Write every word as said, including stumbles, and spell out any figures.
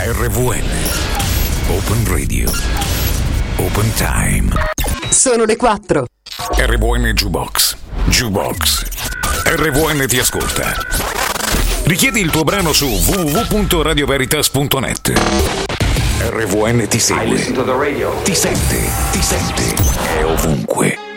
R V N Open Radio Open Time. Sono le quattro. R V N Jukebox Jukebox R V N ti ascolta. Richiedi il tuo brano su w w w punto radio veritas punto net. R V N ti segue, ti sente, ti sente, è ovunque.